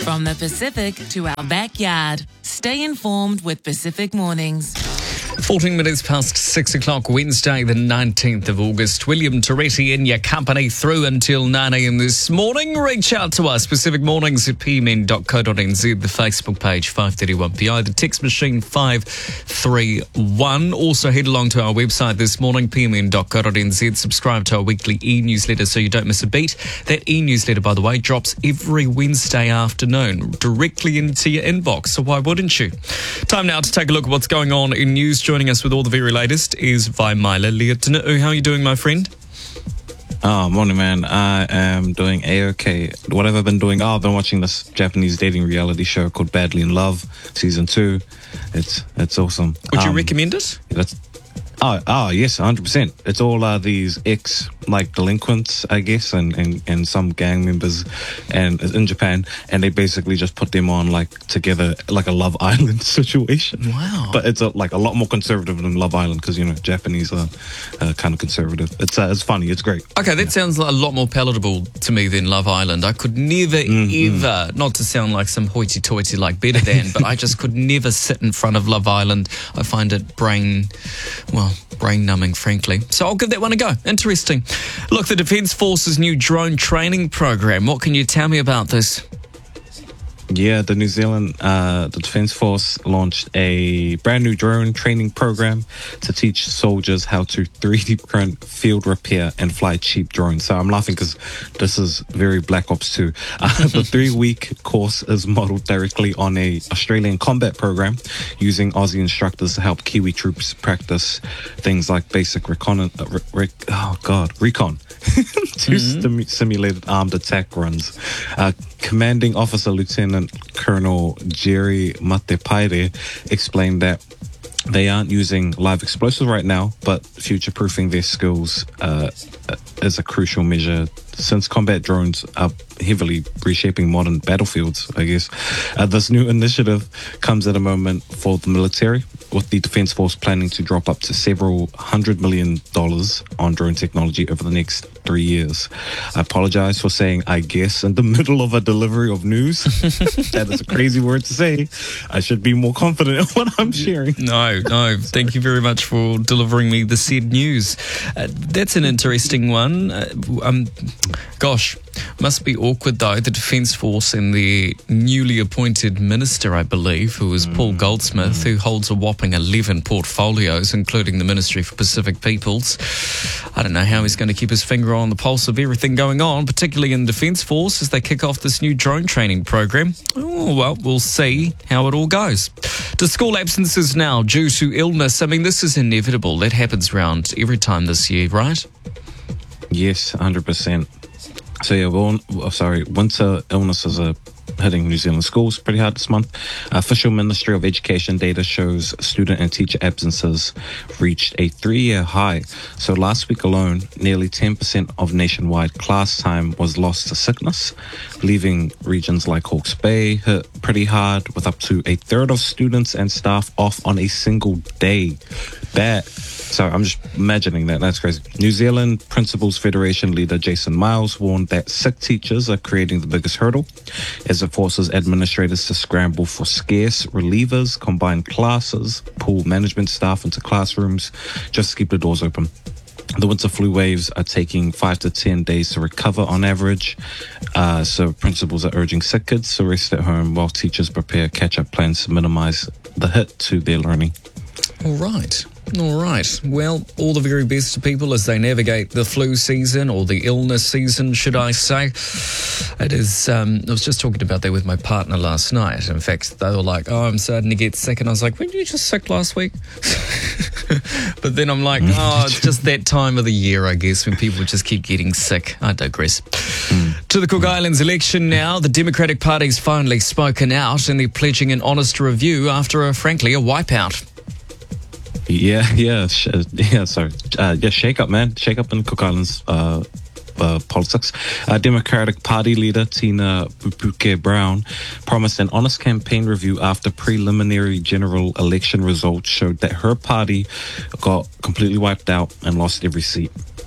From the Pacific to our backyard. Stay informed with Pacific Mornings. 14 minutes past 6 o'clock, Wednesday, the 19th of August. William Toretti in your company through until 9 a.m. this morning. Reach out to us, Pacific Mornings at pmn.co.nz, the Facebook page 531PI, the text machine 531. Also head along to our website this morning, pmn.co.nz. Subscribe to our weekly e-newsletter so you don't miss a beat. That e-newsletter, by the way, drops every Wednesday afternoon directly into your inbox, so why wouldn't you? Time now to take a look at what's going on in news. Joining us with all the very latest is Vaimala Leotina'u. How are you doing, my friend? Oh, morning, man. I am doing A-OK. What have I been doing? I've been watching this Japanese dating reality show called Badly in Love, Season 2. It's awesome. Would you recommend it? Oh, yes, 100%. It's all these delinquents, I guess, and some gang members and in Japan, and they basically just put them on together like a Love Island situation. Wow. But it's a lot more conservative than Love Island because, Japanese are kind of conservative. It's funny. It's great. Okay, that sounds a lot more palatable to me than Love Island. I could never, ever, not to sound like some hoity-toity like Better Than, but I just could never sit in front of Love Island. I find it brain-numbing, frankly. So I'll give that one a go. Interesting. Look, the Defence Force's new drone training program. What can you tell me about this? Yeah, the New Zealand, the Defence Force launched a brand new drone training program to teach soldiers how to 3D print, field repair, and fly cheap drones. So I'm laughing because this is very Black Ops 2. The 3-week course is modeled directly on a Australian combat program using Aussie instructors to help Kiwi troops practice things like basic recon to simulated armed attack runs. Commanding Officer Lieutenant Colonel Jerry Matepaire explained that they aren't using live explosives right now, but future-proofing their skills is a crucial measure since combat drones are heavily reshaping modern battlefields, I guess. This new initiative comes at a moment for the military, with the Defence Force planning to drop up to several $100 million on drone technology over the next 3 years. I apologize for saying I guess in the middle of a delivery of news. That is a crazy word to say. I should be more confident in what I'm sharing. No. Thank you very much for delivering me the said news. That's an interesting one. Gosh, must be awkward though. The Defence Force and the newly appointed minister, I believe, who is Paul Goldsmith, who holds a whopping 11 portfolios, including the Ministry for Pacific Peoples. I don't know how he's going to keep his finger on the pulse of everything going on, particularly in Defence Force as they kick off this new drone training program. Oh, well, we'll see how it all goes. To school absences now due to illness. I mean, this is inevitable. That happens around every time this year, right? Yes, 100%. So yeah, winter illnesses are hitting New Zealand schools pretty hard this month. Official Ministry of Education data shows student and teacher absences reached a 3-year high. So last week alone, nearly 10% of nationwide class time was lost to sickness, leaving regions like Hawke's Bay hit pretty hard with up to a third of students and staff off on a single day. So I'm just imagining that. That's crazy. New Zealand Principals Federation leader Jason Miles warned that sick teachers are creating the biggest hurdle as it forces administrators to scramble for scarce relievers, combine classes, pull management staff into classrooms just to keep the doors open. The winter flu waves are taking 5 to 10 days to recover on average. So principals are urging sick kids to rest at home while teachers prepare catch-up plans to minimize the hit to their learning. All right. Well, all the very best to people as they navigate the flu season, or the illness season, should I say. It is, I was just talking about that with my partner last night. In fact, they were like, oh, I'm starting to get sick. And I was like, weren't you just sick last week? But then I'm like, it's just that time of the year, I guess, when people just keep getting sick. I digress. To the Cook Islands election now. The Democratic Party's finally spoken out and they're pledging an honest review after, frankly, a wipeout. Shake up, man. Shake up in Cook Islands politics. Democratic Party leader Tina Pupuke Brown promised an honest campaign review after preliminary general election results showed that her party got completely wiped out and lost every seat.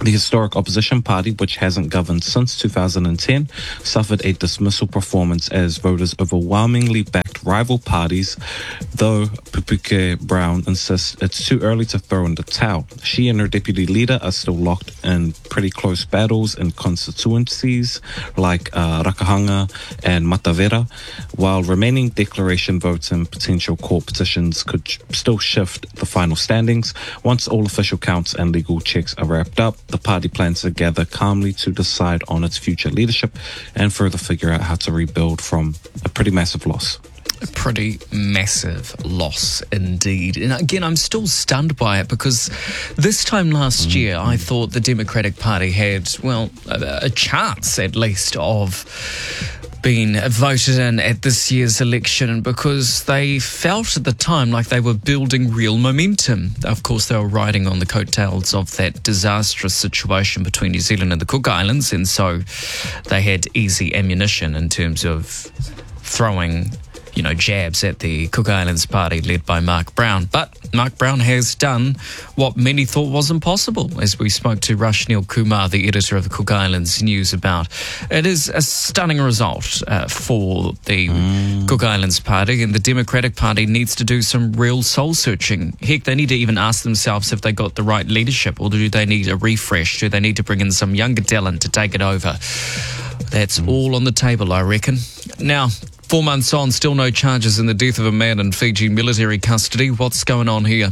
The historic opposition party, which hasn't governed since 2010, suffered a dismissal performance as voters overwhelmingly backed rival parties, though Pupuke Brown insists it's too early to throw in the towel. She and her deputy leader are still locked in pretty close battles in constituencies like Rakahanga and Matavera, while remaining declaration votes and potential court petitions could still shift the final standings. Once all official counts and legal checks are wrapped up, the party plans to gather calmly to decide on its future leadership and further figure out how to rebuild from a pretty massive loss. A pretty massive loss indeed. And again, I'm still stunned by it because this time last year, I thought the Democratic Party had, well, a chance at least of been voted in at this year's election because they felt at the time like they were building real momentum. Of course, they were riding on the coattails of that disastrous situation between New Zealand and the Cook Islands, and so they had easy ammunition in terms of throwing jabs at the Cook Islands party led by Mark Brown. But Mark Brown has done what many thought was impossible, as we spoke to Rashnil Kumar, the editor of the Cook Islands News, about. It is a stunning result for the Cook Islands party, and the Democratic Party needs to do some real soul-searching. Heck, they need to even ask themselves if they got the right leadership, or do they need a refresh? Do they need to bring in some younger talent to take it over? That's all on the table, I reckon. Now, 4 months on, still no charges in the death of a man in Fiji military custody. What's going on here?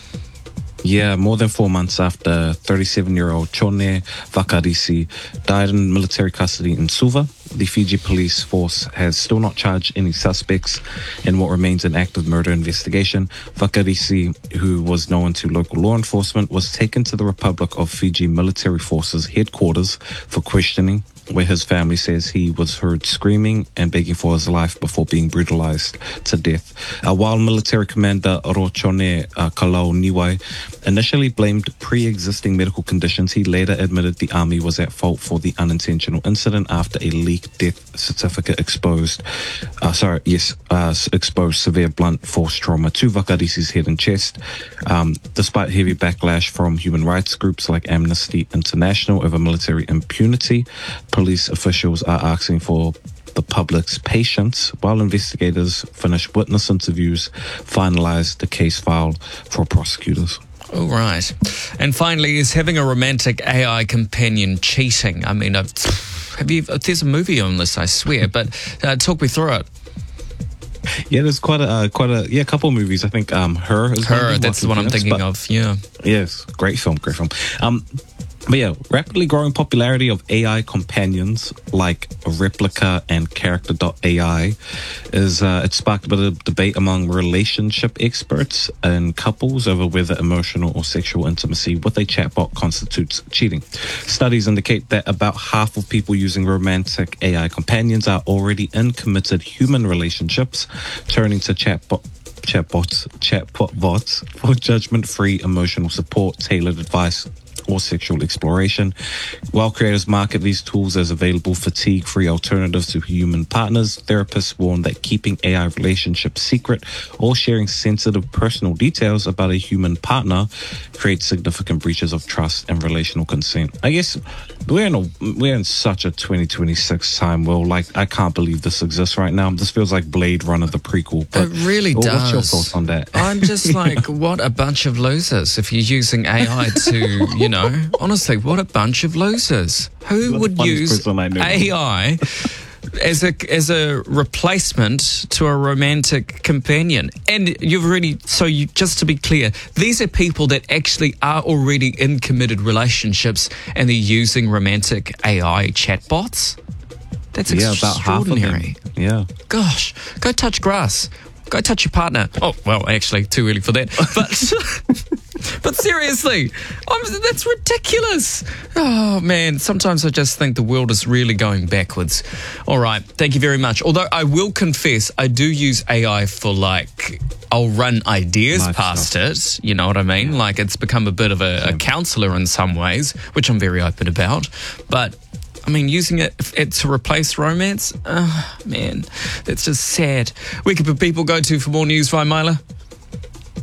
Yeah, more than 4 months after 37-year-old Chone Vakarisi died in military custody in Suva, the Fiji police force has still not charged any suspects in what remains an active murder investigation. Vakarisi, who was known to local law enforcement, was taken to the Republic of Fiji Military Forces headquarters for questioning, where his family says he was heard screaming and begging for his life before being brutalized to death. While military commander Rochone Kalau Niwai initially blamed pre-existing medical conditions, he later admitted the army was at fault for the unintentional incident after a leaked death certificate exposed severe blunt force trauma to Vakarisi's head and chest. Despite heavy backlash from human rights groups like Amnesty International over military impunity, police officials are asking for the public's patience while investigators finish witness interviews, finalize the case file for prosecutors. All right. And finally, is having a romantic AI companion cheating? I mean, there's a movie on this, I swear, but talk me through it. Yeah, there's quite a couple of movies. I think Her is Her, that's the one I'm thinking of, yeah. Yes, great film. But yeah, rapidly growing popularity of AI companions like Replica and Character.ai is it sparked a bit of debate among relationship experts and couples over whether emotional or sexual intimacy with a chatbot constitutes cheating. Studies indicate that about half of people using romantic AI companions are already in committed human relationships, turning to chatbot bots for judgment-free emotional support, tailored advice, or sexual exploration. While creators market these tools as available fatigue-free alternatives to human partners, therapists warn that keeping AI relationships secret or sharing sensitive personal details about a human partner creates significant breaches of trust and relational consent. I guess we're in such a 2026 time. Well, like, I can't believe this exists right now. This feels like Blade Runner, the prequel. But, it really does. What's your thoughts on that? I'm just like, what a bunch of losers if you're using AI to, honestly, what a bunch of losers. Who would use AI as a replacement to a romantic companion? And just to be clear, these are people that actually are already in committed relationships and they're using romantic AI chatbots? That's extraordinary. About half of them. Yeah. Gosh, go touch grass. Go touch your partner. Oh, well, actually, too early for that. But seriously, that's ridiculous. Oh, man, sometimes I just think the world is really going backwards. All right, thank you very much. Although I will confess, I do use AI for, I'll run ideas past it, you know what I mean? Like, it's become a bit of a counselor in some ways, which I'm very open about. But I mean, using it to replace romance, man, that's just sad. Where can people go to for more news, Vai Myla?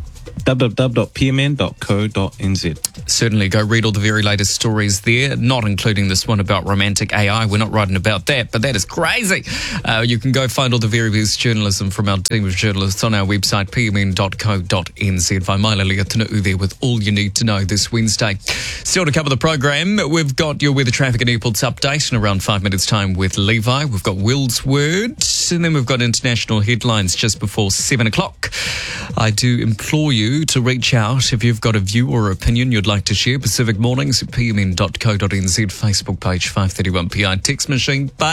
www.pmn.co.nz. Certainly go read all the very latest stories there, not including this one about romantic AI. We're not writing about that, but that is crazy. You can go find all the very best journalism from our team of journalists on our website, pmn.co.nz. Vai Maila Lea Tunuu there with all you need to know this Wednesday. Still to cover the program, we've got your weather, traffic and airports update in around 5 minutes' time with Levi. We've got Will's Word, and then we've got international headlines just before 7 o'clock. I do implore you to reach out if you've got a view or opinion you'd like to share. Pacific Mornings at pmn.co.nz, Facebook page 531 PI text machine. Bye.